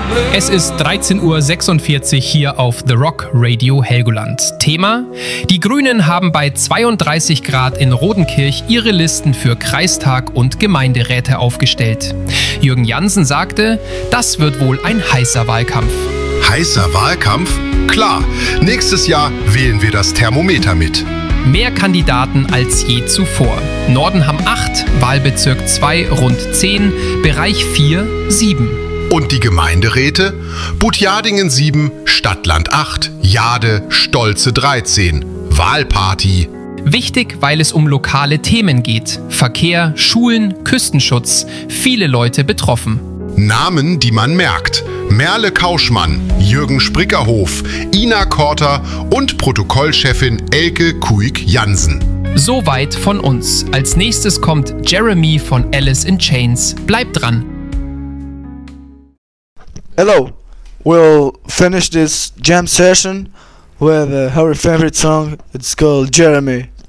Es ist 13:46 Uhr hier auf The Rock Radio Helgoland. Thema: Die Grünen haben bei 32 Grad in Rodenkirch ihre Listen für Kreistag und Gemeinderäte aufgestellt. Jürgen Jansen sagte, das wird wohl ein heißer Wahlkampf. Heißer Wahlkampf? Klar, nächstes Jahr wählen wir das Thermometer mit. Mehr Kandidaten als je zuvor. Nordenham 8, Wahlbezirk 2 rund 10, Bereich 4 7. Und die Gemeinderäte? Butjadingen 7, Stadtland 8, Jade, Stolze 13. Wahlparty. Wichtig, weil es um lokale Themen geht. Verkehr, Schulen, Küstenschutz. Viele Leute betroffen. Namen, die man merkt. Merle Kauschmann, Jürgen Sprickerhof, Ina Korter und Protokollchefin Elke Kuig-Jansen. Soweit von uns. Als nächstes kommt Jeremy von Alice in Chains. Bleibt dran. Hello, we'll finish this jam session with our favorite song. It's called Jeremy.